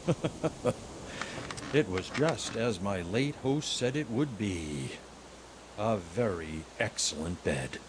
It was just as my late host said it would be. A very excellent bed.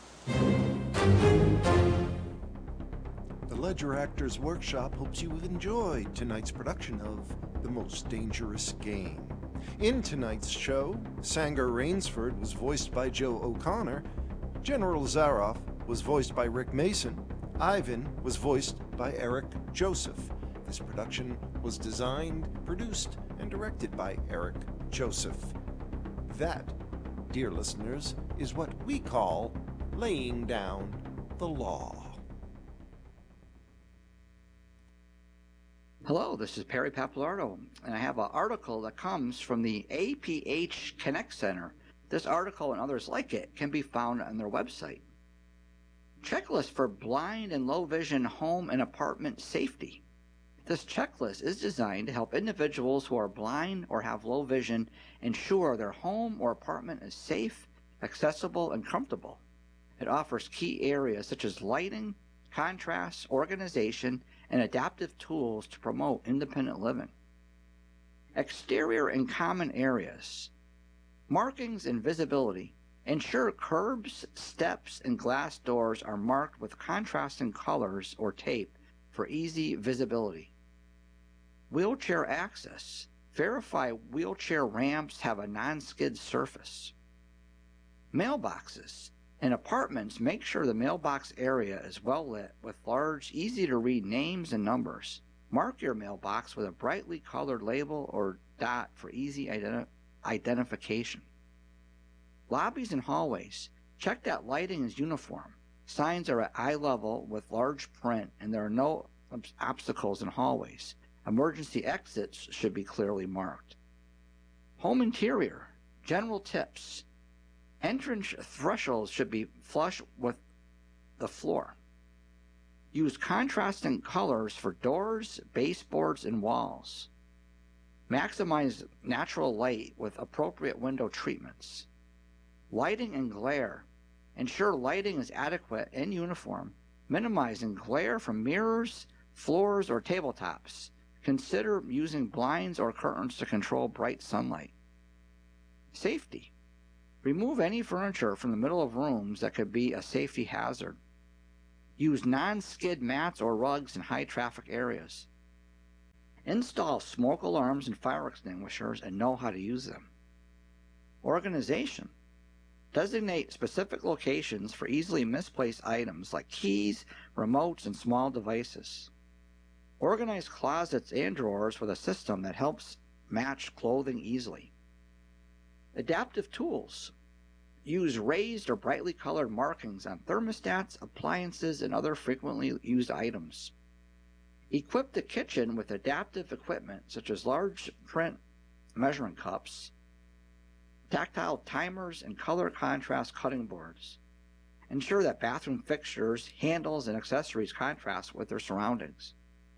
The Ledger Actors Workshop hopes you have enjoyed tonight's production of The Most Dangerous Game. In tonight's show, Sanger Rainsford was voiced by Joe O'Connor, General Zaroff was voiced by Rick Mason, Ivan was voiced by Eric Joseph. This production was designed, produced, and directed by Eric Joseph. That, dear listeners, is what we call laying down the law. Hello, this is Perry Pappalardo, and I have an article that comes from the APH Connect Center. This article and others like it can be found on their website. Checklist for blind and low vision home and apartment safety. This checklist is designed to help individuals who are blind or have low vision ensure their home or apartment is safe, accessible, and comfortable. It offers key areas such as lighting, contrast, organization, and adaptive tools to promote independent living. Exterior and common areas. Markings and visibility. Ensure curbs, steps, and glass doors are marked with contrasting colors or tape for easy visibility. Wheelchair access. Verify wheelchair ramps have a non-skid surface. Mailboxes. In apartments, make sure the mailbox area is well lit with large, easy-to-read names and numbers. Mark your mailbox with a brightly colored label or dot for easy identification. Lobbies and hallways. Check that lighting is uniform. Signs are at eye level with large print, and there are no obstacles in hallways. Emergency exits should be clearly marked. Home interior. General tips. Entrance thresholds should be flush with the floor. Use contrasting colors for doors, baseboards, and walls. Maximize natural light with appropriate window treatments. Lighting and glare. Ensure lighting is adequate and uniform, minimizing glare from mirrors, floors, or tabletops. Consider using blinds or curtains to control bright sunlight. Safety. Remove any furniture from the middle of rooms that could be a safety hazard. Use non-skid mats or rugs in high-traffic areas. Install smoke alarms and fire extinguishers and know how to use them. Organization. Designate specific locations for easily misplaced items like keys, remotes, and small devices. Organize closets and drawers with a system that helps match clothing easily. Adaptive tools. Use raised or brightly colored markings on thermostats, appliances, and other frequently used items. Equip the kitchen with adaptive equipment such as large print measuring cups, tactile timers, and color contrast cutting boards. Ensure that bathroom fixtures, handles, and accessories contrast with their surroundings.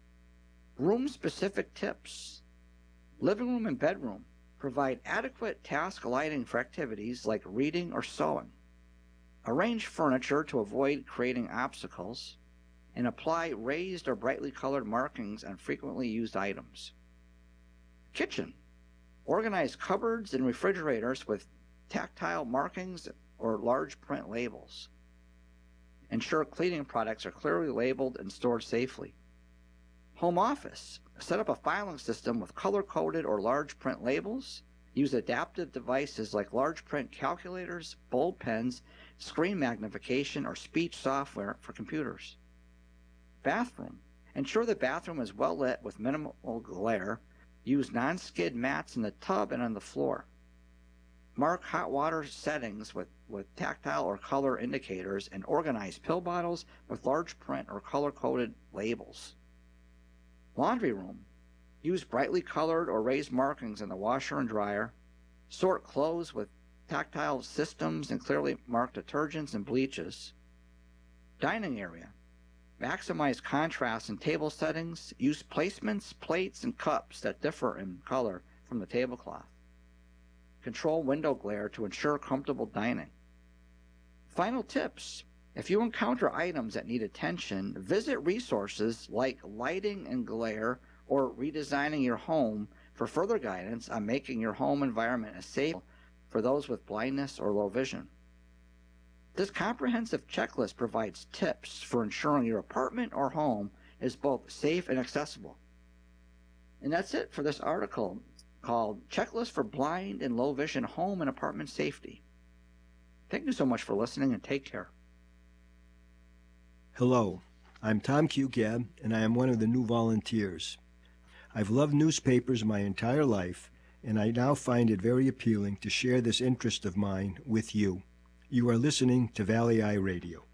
Room-specific tips. Living room and bedroom. Provide adequate task lighting for activities like reading or sewing. Arrange furniture to avoid creating obstacles, and apply raised or brightly colored markings on frequently used items. Kitchen. Organize cupboards and refrigerators with tactile markings or large print labels. Ensure cleaning products are clearly labeled and stored safely. Home office. Set up a filing system with color-coded or large print labels. Use adaptive devices like large print calculators, bold pens, screen magnification, or speech software for computers. Bathroom. Ensure the bathroom is well lit with minimal glare. Use non-skid mats in the tub and on the floor. Mark hot water settings with tactile or color indicators, and organize pill bottles with large print or color-coded labels. Laundry room. Use brightly colored or raised markings in the washer and dryer. Sort clothes with tactile systems and clearly marked detergents and bleaches. Dining area. Maximize contrast in table settings. Use placements, plates, and cups that differ in color from the tablecloth. Control window glare to ensure comfortable dining. Final tips. If you encounter items that need attention, visit resources like Lighting and Glare or redesigning your home for further guidance on making your home environment a safe for those with blindness or low vision. This comprehensive checklist provides tips for ensuring your apartment or home is both safe and accessible. And that's it for this article called Checklist for Blind and Low Vision Home and Apartment Safety. Thank you so much for listening, and take care. Hello, I'm Tom Cugab, and I am one of the new volunteers. I've loved newspapers my entire life, and I now find it very appealing to share this interest of mine with you. You are listening to Valley Eye Radio.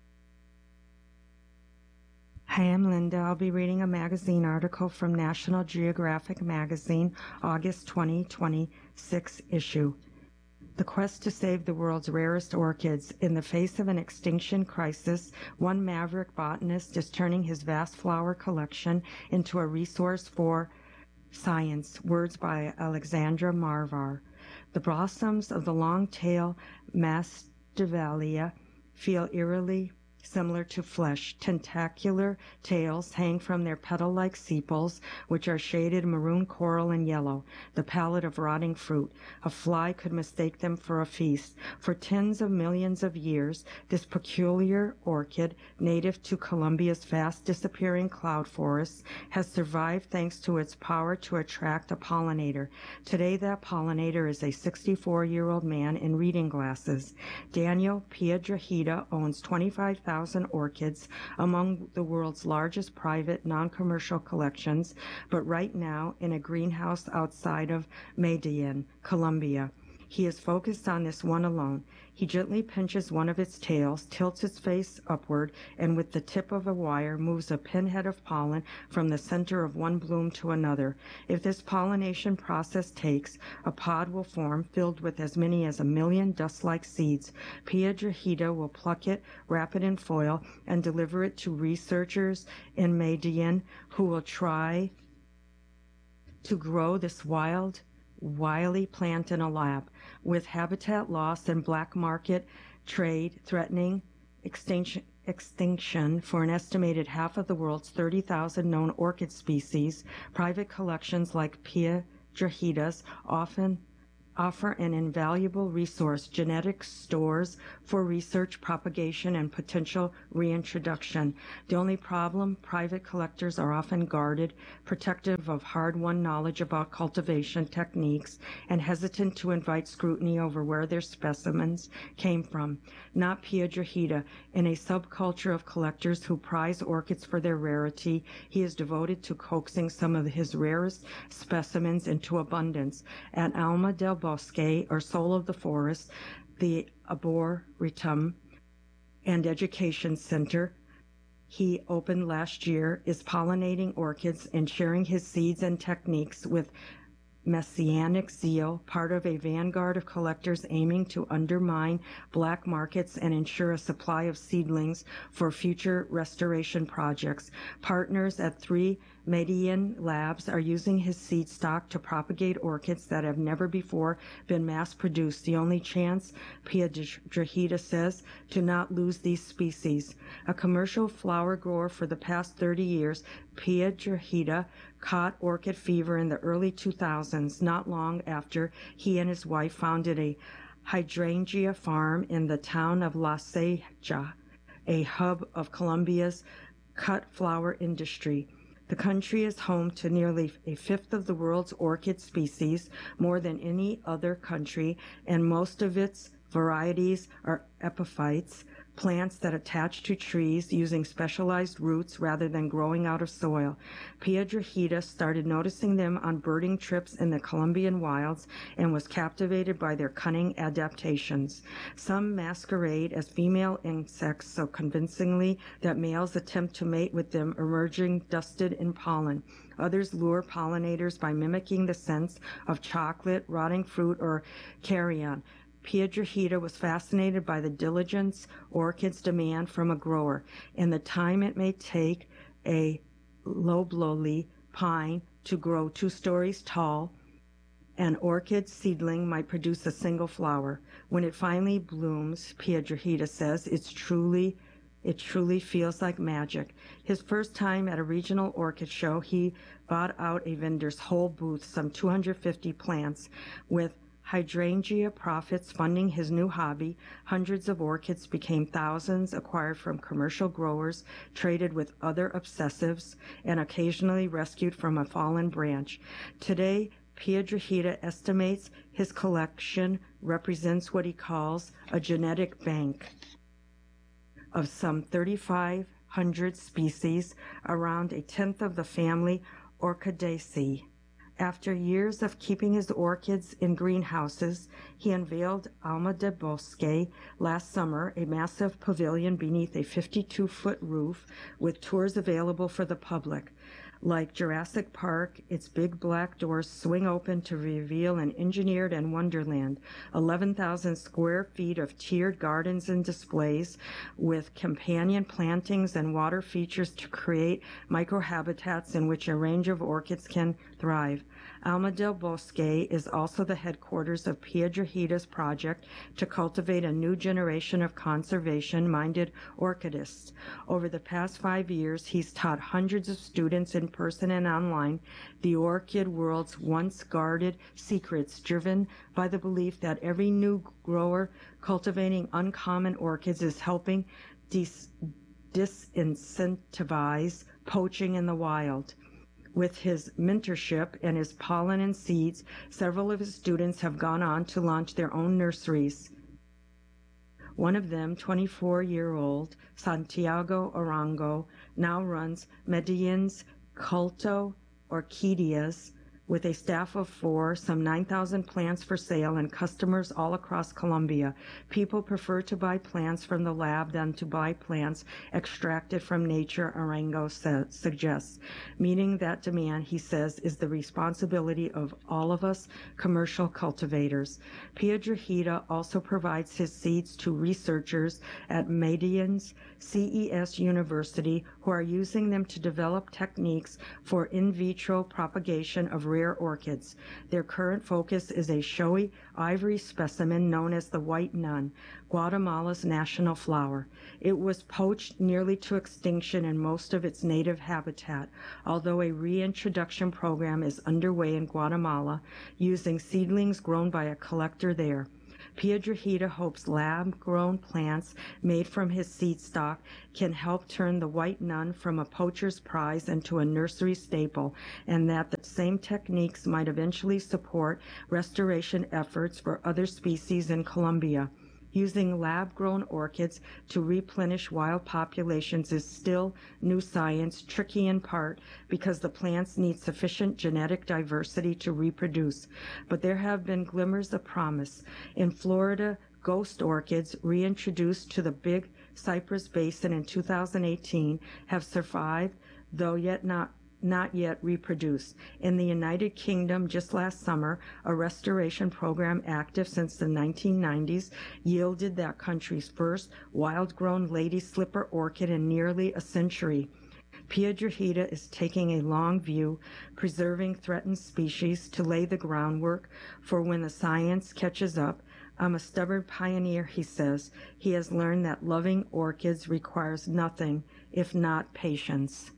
Hi, I'm Linda. I'll be reading a magazine article from National Geographic Magazine, August 2026 issue. The quest to save the world's rarest orchids. In the face of an extinction crisis, one maverick botanist is turning his vast flower collection into a resource for science. Words by Alexandra Marvar. The blossoms of the long-tailed Masdevallia feel eerily similar to flesh. Tentacular tails hang from their petal-like sepals, which are shaded maroon, coral, and yellow, the palette of rotting fruit. A fly could mistake them for a feast. For tens of millions of years, this peculiar orchid, native to Colombia's fast disappearing cloud forests, has survived thanks to its power to attract a pollinator. Today, that pollinator is a 64-year-old man in reading glasses. Daniel Piedrahita owns 25,000 orchids, among the world's largest private non-commercial collections, but right now in a greenhouse outside of Medellin, Colombia. He is focused on this one alone. He gently pinches one of its tails, tilts its face upward, and with the tip of a wire moves a pinhead of pollen from the center of one bloom to another. If this pollination process takes, a pod will form filled with as many as 1 million dust-like seeds. Piedrahita will pluck it, wrap it in foil, and deliver it to researchers in Medellin who will try to grow this wily plant in a lab. With habitat loss and black market trade threatening extinction for an estimated half of the world's 30,000 known orchid species, private collections like Piedrahita's often offer an invaluable resource, genetic stores for research, propagation, and potential reintroduction. The only problem, private collectors are often guarded, protective of hard-won knowledge about cultivation techniques, and hesitant to invite scrutiny over where their specimens came from. Not Piedrahita. In a subculture of collectors who prize orchids for their rarity, he is devoted to coaxing some of his rarest specimens into abundance. At Alma del Bosque, or Soul of the Forest, the Arboretum and Education Center he opened last year, is pollinating orchids and sharing his seeds and techniques with messianic zeal, part of a vanguard of collectors aiming to undermine black markets and ensure a supply of seedlings for future restoration projects. Partners at 3 Medellin labs are using his seed stock to propagate orchids that have never before been mass-produced. The only chance, Piedrahita says, to not lose these species. A commercial flower grower for the past 30 years, Piedrahita caught orchid fever in the early 2000s, not long after he and his wife founded a hydrangea farm in the town of La Ceja, a hub of Colombia's cut flower industry. The country is home to nearly a fifth of the world's orchid species, more than any other country, and most of its varieties are epiphytes, plants that attach to trees using specialized roots rather than growing out of soil. Piedrahita started noticing them on birding trips in the Colombian wilds and was captivated by their cunning adaptations. Some masquerade as female insects so convincingly that males attempt to mate with them, emerging dusted in pollen. Others lure pollinators by mimicking the scents of chocolate, rotting fruit, or carrion. Piedrahita was fascinated by the diligence orchids demand from a grower and the time it may take a loblolly pine to grow 2 stories tall. An orchid seedling might produce a single flower. When it finally blooms, Piedrahita says, it's truly It truly feels like magic. His first time at a regional orchid show, he bought out a vendor's whole booth, some 250 plants, with hydrangea profits funding his new hobby. Hundreds of orchids became thousands, acquired from commercial growers, traded with other obsessives, and occasionally rescued from a fallen branch. Today, Piedrahita estimates his collection represents what he calls a genetic bank of some 3,500 species, around a tenth of the family Orchidaceae. After years of keeping his orchids in greenhouses, he unveiled Alma del Bosque last summer, a massive pavilion beneath a 52-foot roof with tours available for the public. Like Jurassic Park, its big black doors swing open to reveal an engineered and wonderland, 11,000 square feet of tiered gardens and displays with companion plantings and water features to create microhabitats in which a range of orchids can thrive. Alma del Bosque is also the headquarters of Piedrahita's project to cultivate a new generation of conservation-minded orchidists. Over the past 5 years, he's taught hundreds of students in person and online the orchid world's once guarded secrets, driven by the belief that every new grower cultivating uncommon orchids is helping disincentivize poaching in the wild. With his mentorship and his pollen and seeds, several of his students have gone on to launch their own nurseries. One of them, 24-year-old Santiago Arango, now runs Medellin's Culto Orquídeas with a staff of 4, some 9,000 plants for sale, and customers all across Colombia. People prefer to buy plants from the lab than to buy plants extracted from nature, Arango suggests. Meeting that demand, he says, is the responsibility of all of us commercial cultivators. Piedrahita also provides his seeds to researchers at Medellin's CES University who are using them to develop techniques for in vitro propagation of rare orchids. Their current focus is a showy ivory specimen known as the white nun, Guatemala's national flower. It was poached nearly to extinction in most of its native habitat, although a reintroduction program is underway in Guatemala using seedlings grown by a collector there. Piedrahita hopes lab-grown plants made from his seed stock can help turn the white nun from a poacher's prize into a nursery staple, and that the same techniques might eventually support restoration efforts for other species in Colombia. Using lab-grown orchids to replenish wild populations is still new science, tricky in part because the plants need sufficient genetic diversity to reproduce. But there have been glimmers of promise. In Florida, ghost orchids, reintroduced to the Big Cypress Basin in 2018, have survived, though not yet reproduced. In the United Kingdom, just last summer, a restoration program active since the 1990s yielded that country's first wild-grown lady slipper orchid in nearly a century. Piedrahita is taking a long view, preserving threatened species to lay the groundwork for when the science catches up. I'm a stubborn pioneer, he says. He has learned that loving orchids requires nothing if not patience.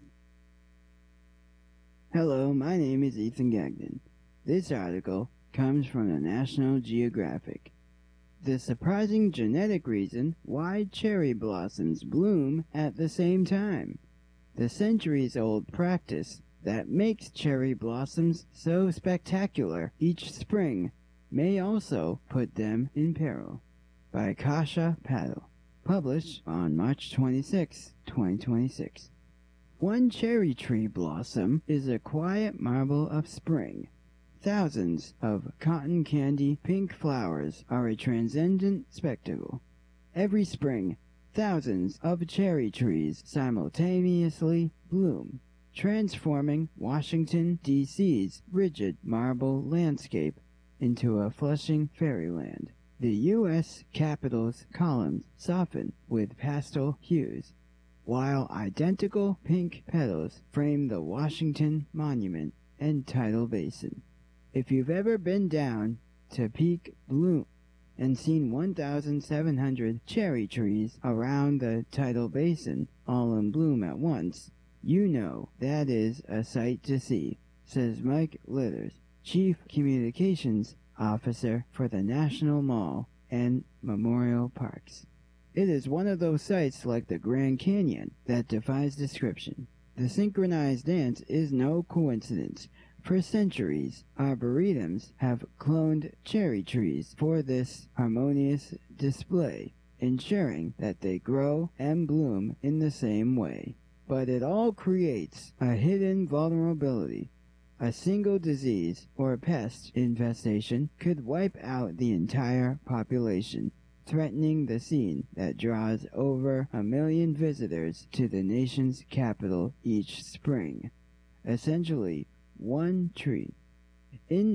Hello, my name is Ethan Gagnon. This article comes from the National Geographic. The surprising genetic reason why cherry blossoms bloom at the same time. The centuries-old practice that makes cherry blossoms so spectacular each spring may also put them in peril. By Kasha Patel. Published on March 26, 2026. One cherry tree blossom is a quiet marvel of spring. Thousands of cotton candy pink flowers are a transcendent spectacle. Every spring, thousands of cherry trees simultaneously bloom, transforming Washington, D.C.'s rigid marble landscape into a flushing fairyland. The U.S. Capitol's columns soften with pastel hues, while identical pink petals frame the Washington Monument and tidal basin. If you've ever been down to Peak Bloom and seen 1,700 cherry trees around the tidal basin, all in bloom at once, you know that is a sight to see, says Mike Litters, Chief Communications Officer for the National Mall and Memorial Parks. It is one of those sights like the Grand Canyon that defies description. The synchronized dance is no coincidence. For centuries, arboretums have cloned cherry trees for this harmonious display, ensuring that they grow and bloom in the same way. But it all creates a hidden vulnerability. A single disease or pest infestation could wipe out the entire population, threatening the scene that draws over 1 million visitors to the nation's capital each spring. Essentially, one tree. In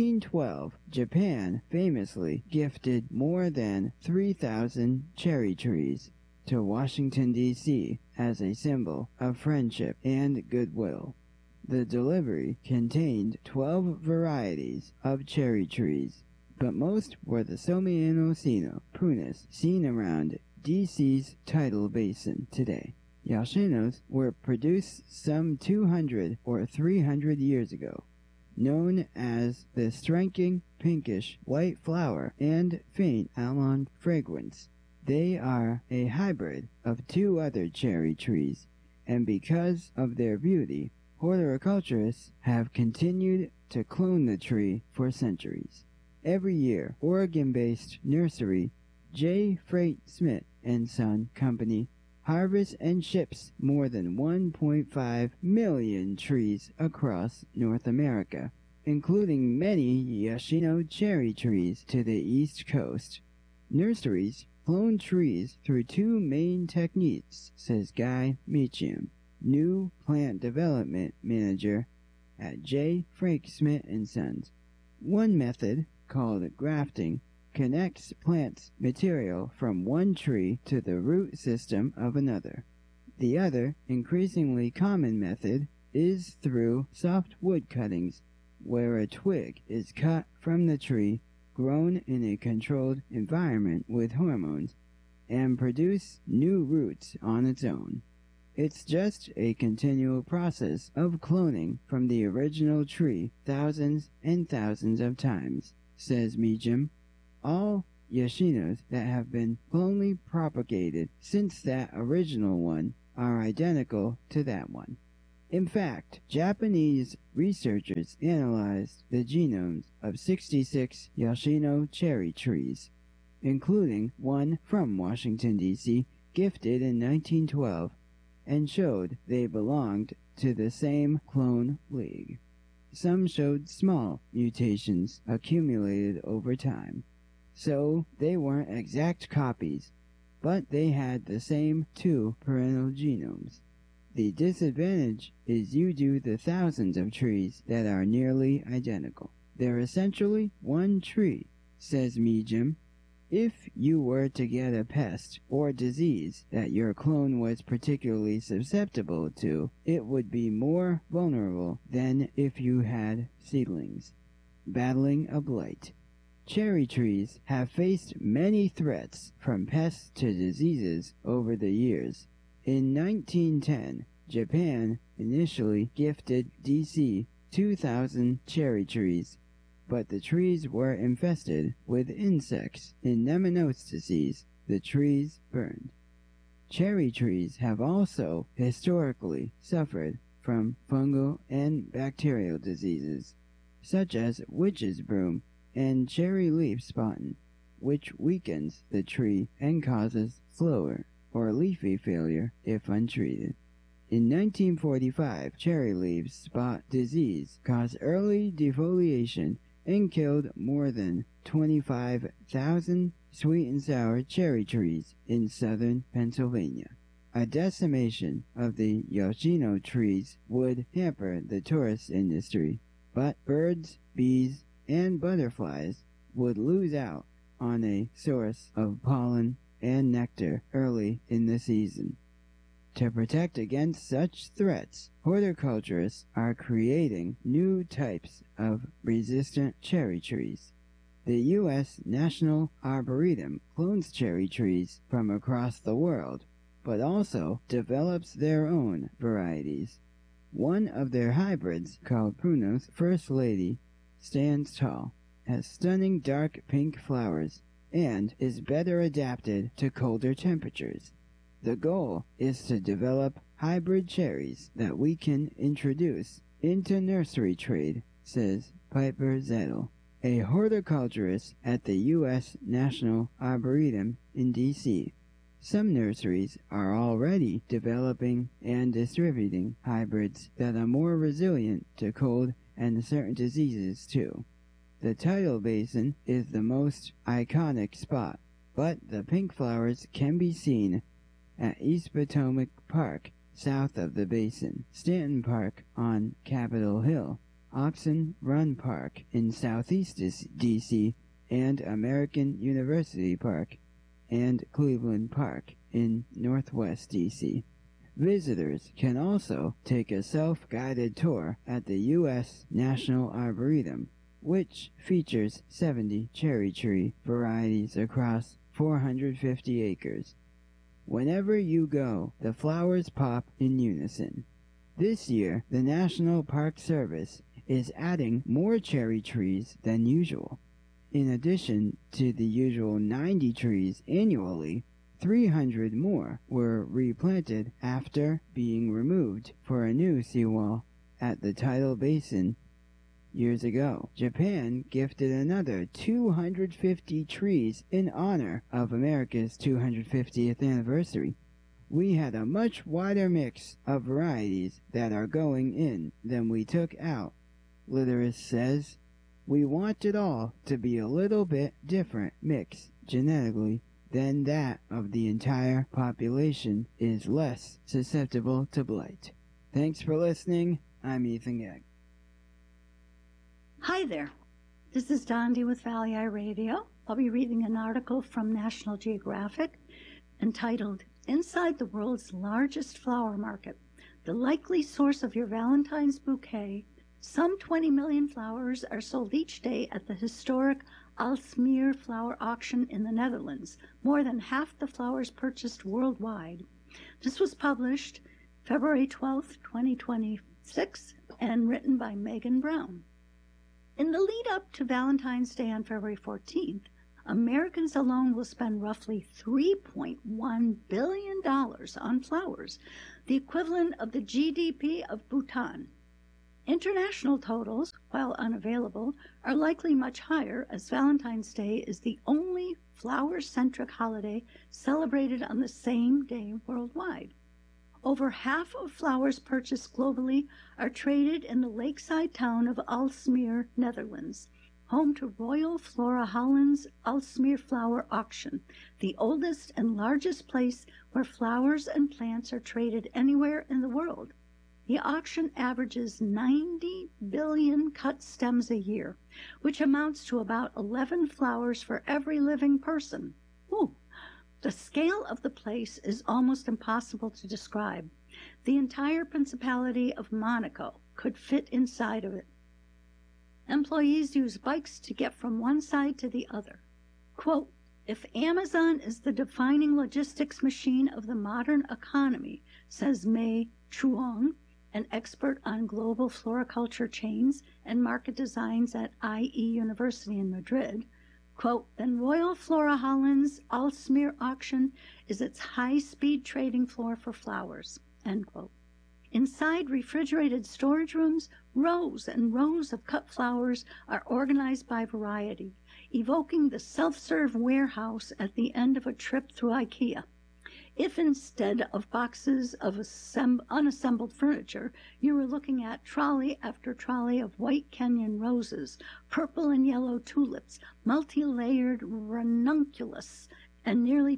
1912, Japan famously gifted more than 3,000 cherry trees to Washington, D.C. as a symbol of friendship and goodwill. The delivery contained 12 varieties of cherry trees, but most were the Somiano prunus seen around D.C.'s tidal basin today. Yashinos were produced some 200 or 300 years ago, known as the striking pinkish white flower and faint almond fragrance. They are a hybrid of 2 other cherry trees, and because of their beauty, horticulturists have continued to clone the tree for centuries. Every year, Oregon-based nursery J. Freight Smith & Son Company harvests and ships more than 1.5 million trees across North America, including many Yoshino cherry trees to the East Coast. Nurseries clone trees through 2 main techniques, says Guy Meacham, new plant development manager at J. Frank Smith & Sons. One method, called grafting, connects plants material from one tree to the root system of another. The other, increasingly common method, is through soft wood cuttings, where a twig is cut from the tree, grown in a controlled environment with hormones, and produce new roots on its own. It's just a continual process of cloning from the original tree thousands and thousands of times, says Meacham. All Yoshinos that have been clonally propagated since that original one are identical to that one. In fact, Japanese researchers analyzed the genomes of 66 Yoshino cherry trees, including one from Washington, D.C., gifted in 1912, and showed they belonged to the same clone league. Some showed small mutations accumulated over time, so they weren't exact copies, but they had the same 2 parental genomes. The disadvantage is you do the thousands of trees that are nearly identical. They're essentially one tree, says Meacham. If you were to get a pest or disease that your clone was particularly susceptible to, it would be more vulnerable than if you had seedlings. Battling a blight. Cherry trees have faced many threats from pests to diseases over the years. In 1910, Japan initially gifted D.C. 2,000 cherry trees, but the trees were infested with insects and nematodes. The trees burned. Cherry trees have also historically suffered from fungal and bacterial diseases, such as witch's broom and cherry leaf spotting, which weakens the tree and causes flower or leafy failure if untreated. In 1945, cherry leaf spot disease caused early defoliation and killed more than 25,000 sweet and sour cherry trees in southern Pennsylvania. A decimation of the Yoshino trees would hamper the tourist industry, but birds, bees, and butterflies would lose out on a source of pollen and nectar early in the season. To protect against such threats, horticulturists are creating new types of resistant cherry trees. The U.S. National Arboretum clones cherry trees from across the world, but also develops their own varieties. One of their hybrids, called Prunos First Lady, stands tall, has stunning dark pink flowers, and is better adapted to colder temperatures. The goal is to develop hybrid cherries that we can introduce into nursery trade, says Piper Zettel, a horticulturist at the U.S. National Arboretum in D.C. Some nurseries are already developing and distributing hybrids that are more resilient to cold and certain diseases too. The tidal basin is the most iconic spot, but the pink flowers can be seen at East Potomac Park south of the basin, Stanton Park on Capitol Hill, Oxon Run Park in southeast D.C., and American University Park and Cleveland Park in northwest D.C. Visitors can also take a self-guided tour at the U.S. National Arboretum, which features 70 cherry tree varieties across 450 acres. Whenever you go, the flowers pop in unison. This year, the National Park Service is adding more cherry trees than usual. In addition to the usual 90 trees annually, 300 more were replanted after being removed for a new seawall at the tidal basin years ago. Japan gifted another 250 trees in honor of America's 250th anniversary. We had a much wider mix of varieties that are going in than we took out, Litteris says. We want it all to be a little bit different mix genetically than that of the entire population is less susceptible to blight. Thanks for listening. I'm Ethan Gegg. Hi there. This is Dondi with Valley Eye Radio. I'll be reading an article from National Geographic entitled Inside the World's Largest Flower Market, the likely source of your Valentine's bouquet. Some 20 million flowers are sold each day at the historic Aalsmeer flower auction in the Netherlands, more than half the flowers purchased worldwide. This was published February 12, 2026, and written by Megan Brown. In the lead up to Valentine's Day on February 14th, Americans alone will spend roughly $3.1 billion on flowers, the equivalent of the GDP of Bhutan. International totals, while unavailable, are likely much higher, as Valentine's Day is the only flower-centric holiday celebrated on the same day worldwide. Over half of flowers purchased globally are traded in the lakeside town of Aalsmeer, Netherlands, home to Royal Flora Holland's Aalsmeer Flower Auction, the oldest and largest place where flowers and plants are traded anywhere in the world. The auction averages 90 billion cut stems a year, which amounts to about 11 flowers for every living person. Ooh. The scale of the place is almost impossible to describe. The entire Principality of Monaco could fit inside of it. Employees use bikes to get from one side to the other. Quote, if Amazon is the defining logistics machine of the modern economy, says Mei Chuang, an expert on global floriculture chains and market designs at IE University in Madrid, quote, then Royal Flora Holland's Aalsmeer auction is its high-speed trading floor for flowers, end quote. Inside refrigerated storage rooms, rows and rows of cut flowers are organized by variety, evoking the self-serve warehouse at the end of a trip through IKEA. If instead of boxes of unassembled furniture, you were looking at trolley after trolley of white Kenyan roses, purple and yellow tulips, multi-layered ranunculus, and nearly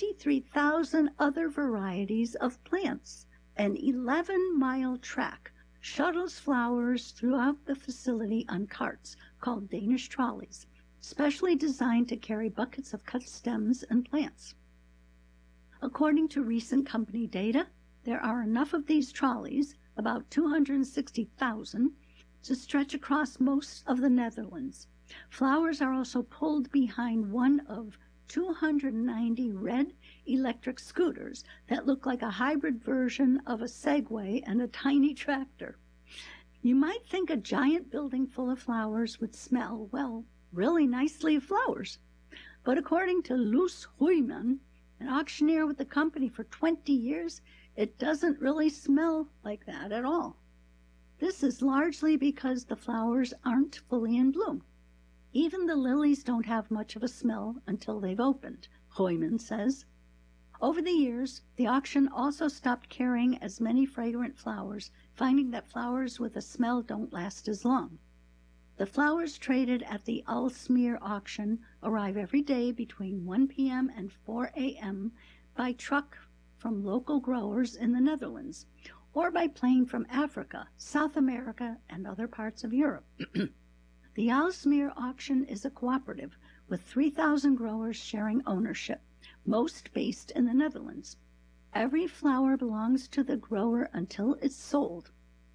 23,000 other varieties of plants. An 11-mile track shuttles flowers throughout the facility on carts called Danish trolleys, specially designed to carry buckets of cut stems and plants. According to recent company data, there are enough of these trolleys, about 260,000, to stretch across most of the Netherlands. Flowers are also pulled behind one of 290 red electric scooters that look like a hybrid version of a Segway and a tiny tractor. You might think a giant building full of flowers would smell, well, really nicely of flowers. But according to Loes Hoyman, an auctioneer with the company for 20 years, it doesn't really smell like that at all. This is largely because the flowers aren't fully in bloom. Even the lilies don't have much of a smell until they've opened, Hoyman says. Over the years, the auction also stopped carrying as many fragrant flowers, finding that flowers with a smell don't last as long. The flowers traded at the Aalsmeer auction arrive every day between 1 p.m. and 4 a.m. by truck from local growers in the Netherlands, or by plane from Africa, South America, and other parts of Europe. The Aalsmeer auction is a cooperative with 3,000 growers sharing ownership, most based in the Netherlands. Every flower belongs to the grower until it's sold.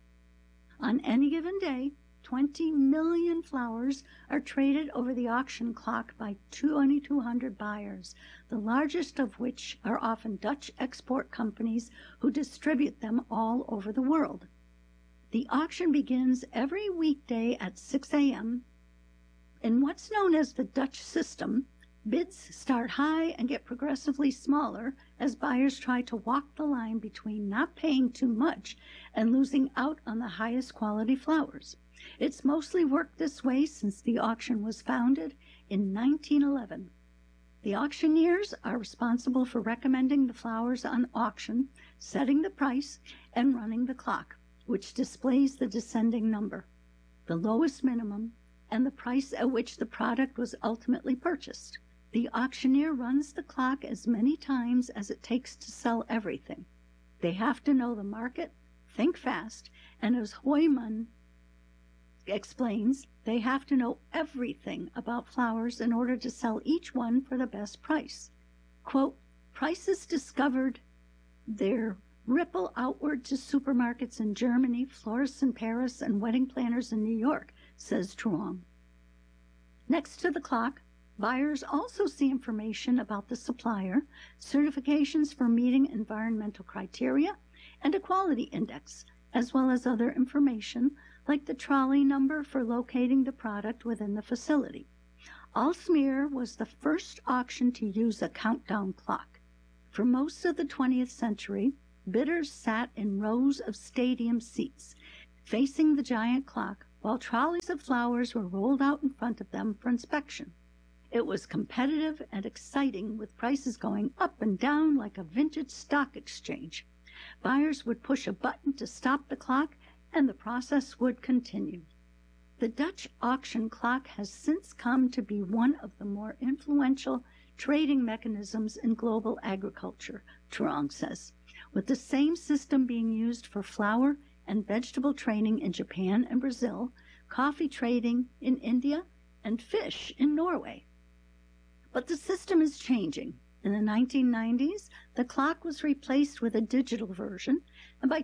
On any given day, 20 million flowers are traded over the auction clock by 2,200 buyers, the largest of which are often Dutch export companies who distribute them all over the world. The auction begins every weekday at 6 a.m. In what's known as the Dutch system, bids start high and get progressively smaller as buyers try to walk the line between not paying too much and losing out on the highest quality flowers. It's mostly worked this way since the auction was founded in 1911. The auctioneers are responsible for recommending the flowers on auction, setting the price, and running the clock, which displays the descending number, the lowest minimum, and the price at which the product was ultimately purchased. The auctioneer runs the clock as many times as it takes to sell everything. They have to know the market, think fast, and as Hoyman explains, they have to know everything about flowers in order to sell each one for the best price. Quote, prices discovered their ripple outward to supermarkets in Germany, florists in Paris, and wedding planners in New York, says Truong. Next to the clock, buyers also see information about the supplier, certifications for meeting environmental criteria, and a quality index, as well as other information like the trolley number for locating the product within the facility. Aalsmeer was the first auction to use a countdown clock. For most of the 20th century, bidders sat in rows of stadium seats, facing the giant clock, while trolleys of flowers were rolled out in front of them for inspection. It was competitive and exciting, with prices going up and down like a vintage stock exchange. Buyers would push a button to stop the clock, and the process would continue. The Dutch auction clock has since come to be one of the more influential trading mechanisms in global agriculture, Truong says, with the same system being used for flower and vegetable trading in Japan and Brazil, coffee trading in India, and fish in Norway. But the system is changing. In the 1990s, the clock was replaced with a digital version, and by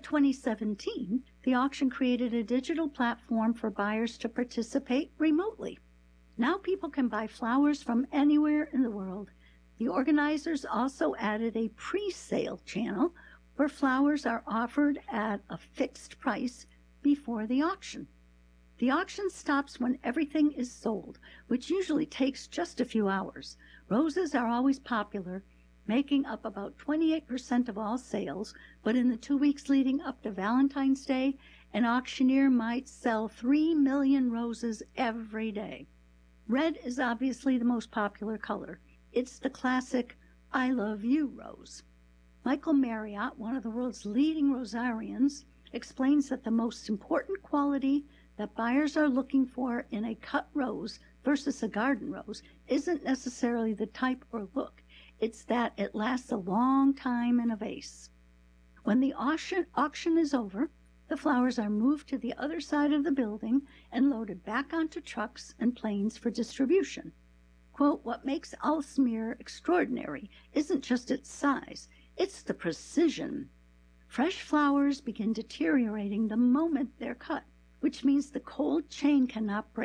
2017, the auction created a digital platform for buyers to participate remotely. Now people can buy flowers from anywhere in the world. The organizers also added a pre-sale channel where flowers are offered at a fixed price before the auction. The auction stops when everything is sold, which usually takes just a few hours. Roses are always popular, making up about 28% of all sales, but in the 2 weeks leading up to Valentine's Day, an auctioneer might sell 3 million roses every day. Red is obviously the most popular color. It's the classic I love you rose. Michael Marriott, one of the world's leading rosarians, explains that the most important quality that buyers are looking for in a cut rose versus a garden rose isn't necessarily the type or look. It's that it lasts a long time in a vase. When the auction is over, the flowers are moved to the other side of the building and loaded back onto trucks and planes for distribution. Quote, what makes Aalsmeer extraordinary isn't just its size, it's the precision. Fresh flowers begin deteriorating the moment they're cut, which means the cold chain cannot break.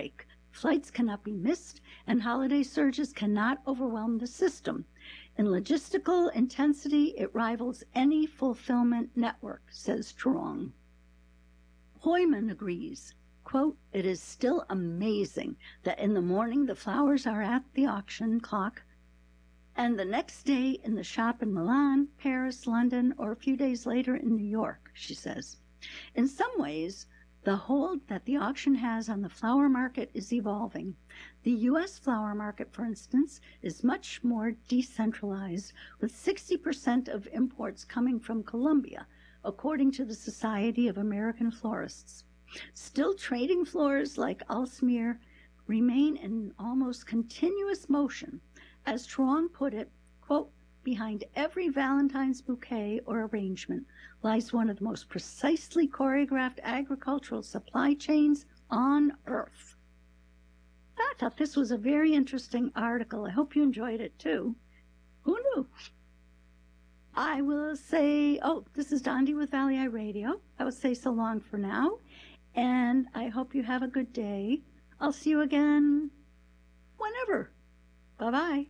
Flights cannot be missed, and holiday surges cannot overwhelm the system. In logistical intensity, it rivals any fulfillment network, says Truong. Hoyman agrees. Quote, "It is still amazing that in the morning the flowers are at the auction clock, and the next day in the shop in Milan, Paris, London, or a few days later in New York," she says. In some ways, the hold that the auction has on the flower market is evolving. The U.S. flower market, for instance, is much more decentralized, with 60% of imports coming from Colombia, according to the Society of American Florists. Still, trading floors like Aalsmeer remain in almost continuous motion. As Truong put it, quote, "Behind every Valentine's bouquet or arrangement lies one of the most precisely choreographed agricultural supply chains on Earth." I thought this was a very interesting article. I hope you enjoyed it too. Who knew? I will say, this is Dondi with Valley Eye Radio. I will say so long for now, and I hope you have a good day. I'll see you again whenever. Bye-bye.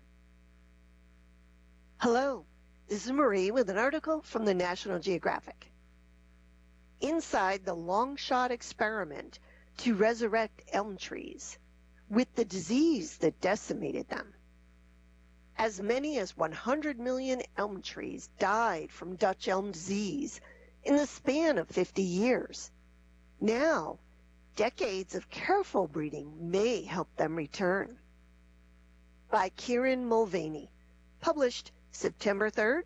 Hello, this is Marie with an article from the National Geographic. Inside the long shot experiment to resurrect elm trees with the disease that decimated them. As many as 100 million elm trees died from Dutch elm disease in the span of 50 years. Now, decades of careful breeding may help them return. By Kieran Mulvaney, published September 3rd,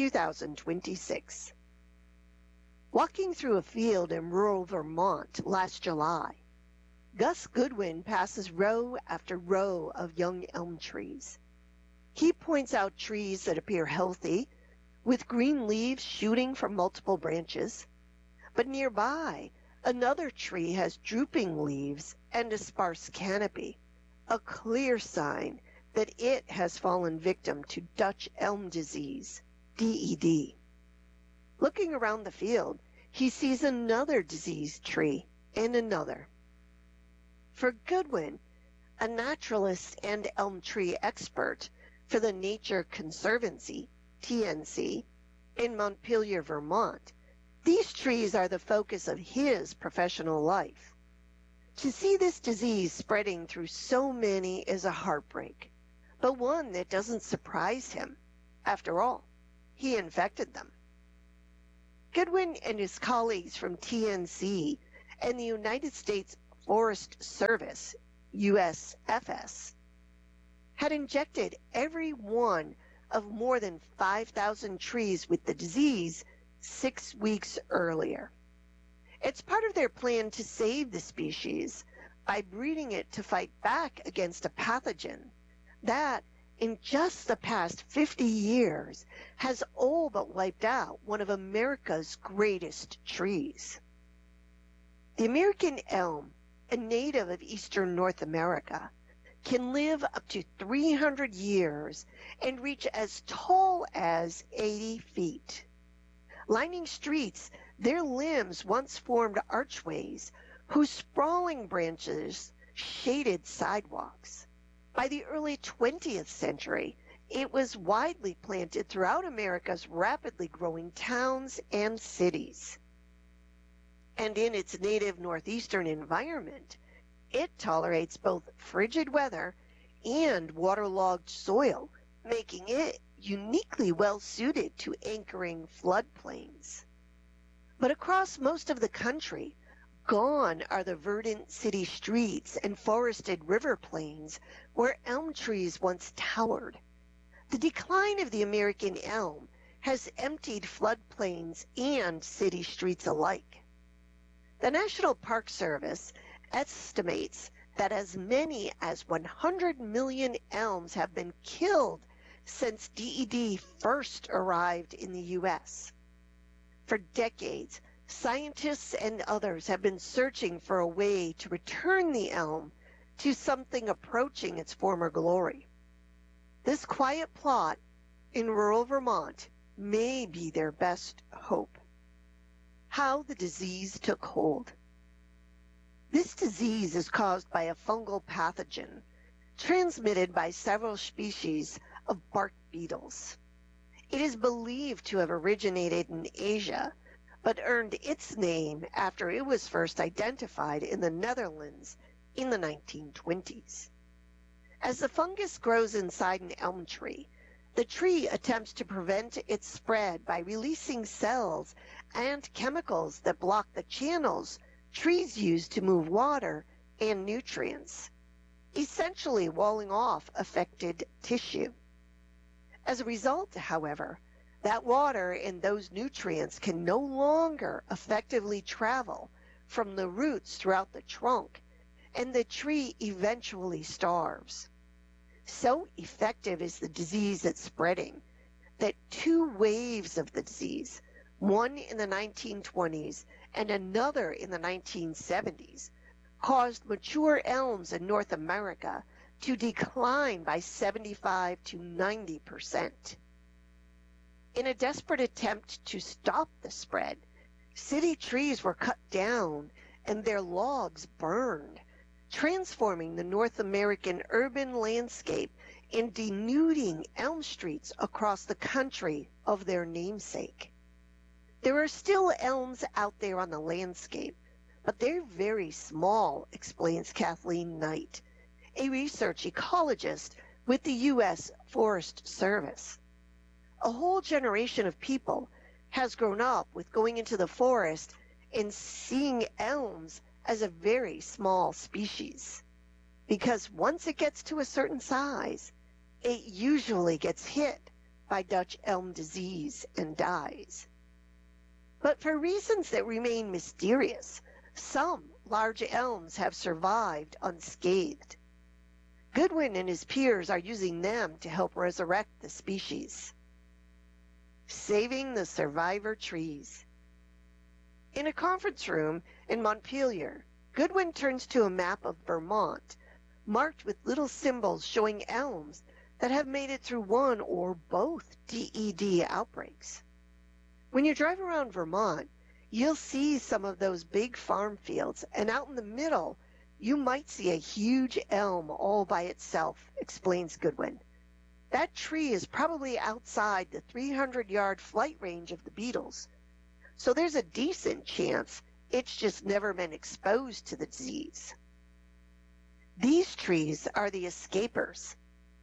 2026. Walking through a field in rural Vermont last July, Gus Goodwin passes row after row of young elm trees. He points out trees that appear healthy, with green leaves shooting from multiple branches, but nearby, another tree has drooping leaves and a sparse canopy, a clear sign that it has fallen victim to Dutch elm disease, DED. Looking around the field, he sees another diseased tree and another. For Goodwin, a naturalist and elm tree expert for the Nature Conservancy, TNC, in Montpelier, Vermont, these trees are the focus of his professional life. To see this disease spreading through so many is a heartbreak, but one that doesn't surprise him. After all, he infected them. Goodwin and his colleagues from TNC and the United States Forest Service, USFS, had injected every one of more than 5,000 trees with the disease 6 weeks earlier. It's part of their plan to save the species by breeding it to fight back against a pathogen that, in just the past 50 years, has all but wiped out one of America's greatest trees. The American elm, a native of eastern North America, can live up to 300 years and reach as tall as 80 feet. Lining streets, their limbs once formed archways whose sprawling branches shaded sidewalks. By the early 20th century, it was widely planted throughout America's rapidly growing towns and cities. And in its native northeastern environment, it tolerates both frigid weather and waterlogged soil, making it uniquely well suited to anchoring floodplains. But across most of the country, gone are the verdant city streets and forested river plains where elm trees once towered. The decline of the American elm has emptied floodplains and city streets alike. The National Park Service estimates that as many as 100 million elms have been killed since DED first arrived in the U.S. For decades, scientists and others have been searching for a way to return the elm to something approaching its former glory. This quiet plot in rural Vermont may be their best hope. How the disease took hold. This disease is caused by a fungal pathogen transmitted by several species of bark beetles. It is believed to have originated in Asia, but earned its name after it was first identified in the Netherlands in the 1920s. As the fungus grows inside an elm tree, the tree attempts to prevent its spread by releasing cells and chemicals that block the channels trees use to move water and nutrients, essentially walling off affected tissue. As a result, however, that water and those nutrients can no longer effectively travel from the roots throughout the trunk, and the tree eventually starves. So effective is the disease at spreading that 2 waves of the disease, one in the 1920s and another in the 1970s, caused mature elms in North America to decline by 75 to 90%. In a desperate attempt to stop the spread, city trees were cut down and their logs burned, transforming the North American urban landscape and denuding elm streets across the country of their namesake. There are still elms out there on the landscape, but they're very small, explains Kathleen Knight, a research ecologist with the U.S. Forest Service. A whole generation of people has grown up with going into the forest and seeing elms as a very small species, because once it gets to a certain size, it usually gets hit by Dutch elm disease and dies. But for reasons that remain mysterious, some large elms have survived unscathed. Goodwin and his peers are using them to help resurrect the species. Saving the survivor trees. In a conference room in Montpelier, Goodwin turns to a map of Vermont, marked with little symbols showing elms that have made it through one or both DED outbreaks. When you drive around Vermont, you'll see some of those big farm fields, and out in the middle, you might see a huge elm all by itself, explains Goodwin. That tree is probably outside the 300-yard flight range of the beetles, so there's a decent chance it's just never been exposed to the disease. These trees are the escapers.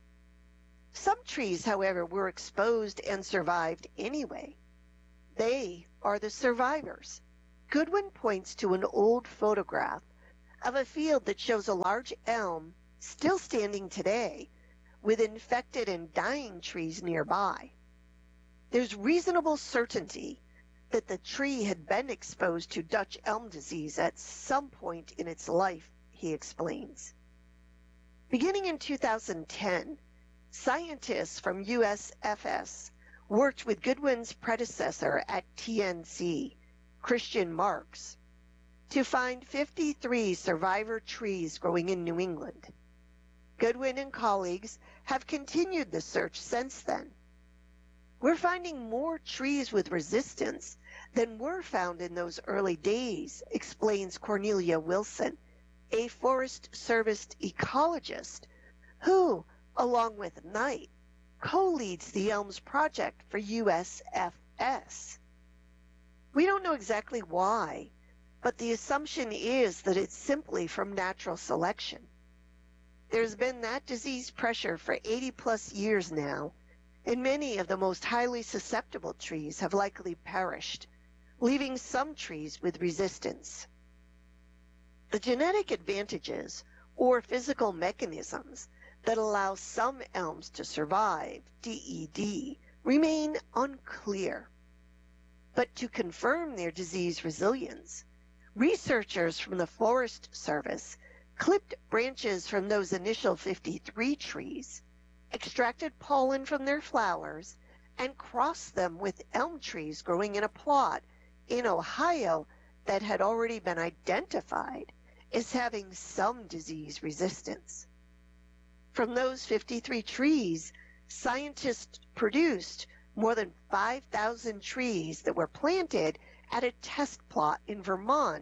Some trees, however, were exposed and survived anyway. They are the survivors. Goodwin points to an old photograph of a field that shows a large elm still standing today with infected and dying trees nearby. There's reasonable certainty that the tree had been exposed to Dutch elm disease at some point in its life, he explains. Beginning in 2010, scientists from USFS worked with Goodwin's predecessor at TNC, Christian Marks, to find 53 survivor trees growing in New England. Goodwin and colleagues have continued the search since then. We're finding more trees with resistance than were found in those early days, explains Cornelia Wilson, a Forest Service ecologist who, along with Knight, co-leads the Elms Project for USFS. We don't know exactly why, but the assumption is that it's simply from natural selection. There's been that disease pressure for 80-plus years now, and many of the most highly susceptible trees have likely perished, leaving some trees with resistance. The genetic advantages, or physical mechanisms, that allow some elms to survive DED remain unclear. But to confirm their disease resilience, researchers from the Forest Service clipped branches from those initial 53 trees, extracted pollen from their flowers, and crossed them with elm trees growing in a plot in Ohio that had already been identified as having some disease resistance. From those 53 trees, scientists produced more than 5,000 trees that were planted at a test plot in Vermont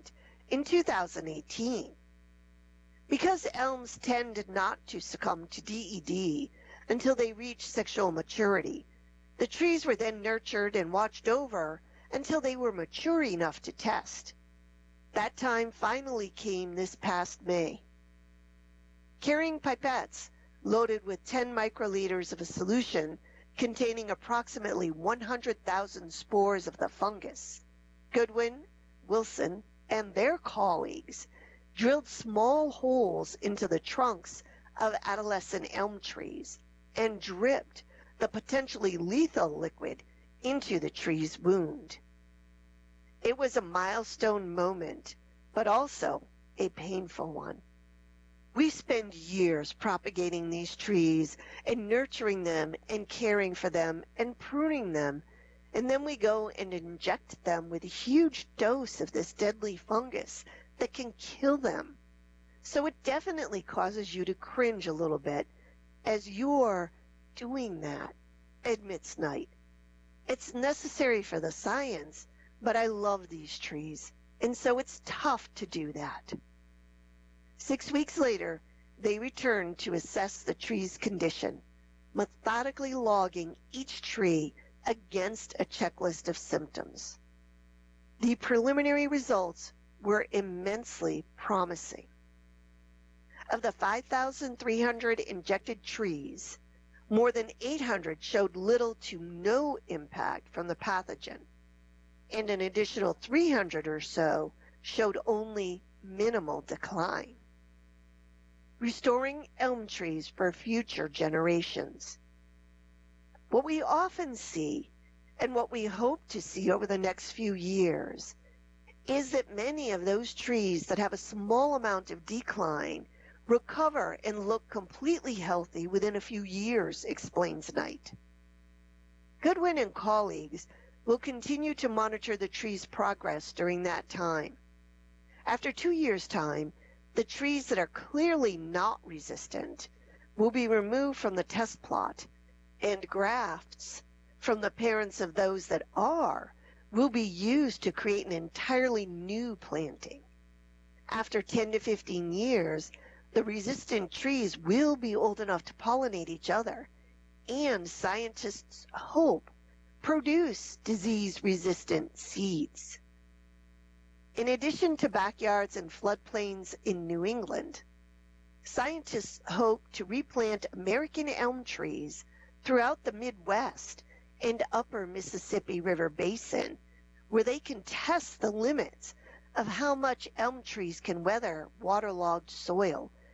in 2018. Because elms tend not to succumb to DED until they reach sexual maturity, the trees were then nurtured and watched over until they were mature enough to test. That time finally came this past May. Carrying pipettes loaded with 10 microliters of a solution containing approximately 100,000 spores of the fungus, Goodwin, Wilson, and their colleagues drilled small holes into the trunks of adolescent elm trees and dripped the potentially lethal liquid into the tree's wound. It was a milestone moment, but also a painful one. We spend years propagating these trees and nurturing them and caring for them and pruning them, and then we go and inject them with a huge dose of this deadly fungus that can kill them. So it definitely causes you to cringe a little bit as you're doing that, admits Knight. It's necessary for the science, but I love these trees, and so it's tough to do that. 6 weeks later, they returned to assess the tree's condition, methodically logging each tree against a checklist of symptoms. The preliminary results were immensely promising. Of the 5,300 injected trees, more than 800 showed little to no impact from the pathogen, and an additional 300 or so showed only minimal decline. Restoring elm trees for future generations. What we often see, and what we hope to see over the next few years, is that many of those trees that have a small amount of decline recover and look completely healthy within a few years, explains Knight. Goodwin and colleagues will continue to monitor the tree's progress during that time. After 2 years' time, the trees that are clearly not resistant will be removed from the test plot, and grafts from the parents of those that are will be used to create an entirely new planting. After 10 to 15 years, the resistant trees will be old enough to pollinate each other, and scientists hope produce disease-resistant seeds. In addition to backyards and floodplains in New England, scientists hope to replant American elm trees throughout the Midwest and upper Mississippi River Basin, where they can test the limits of how much elm trees can weather waterlogged soil